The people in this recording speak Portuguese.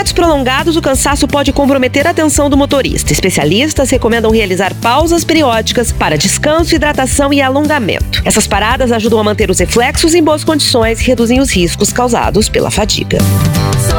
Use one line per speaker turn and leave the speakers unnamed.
trajetos prolongados, o cansaço pode comprometer a atenção do motorista. Especialistas recomendam realizar pausas periódicas para descanso, hidratação e alongamento. Essas paradas ajudam a manter os reflexos em boas condições e reduzem os riscos causados pela fadiga.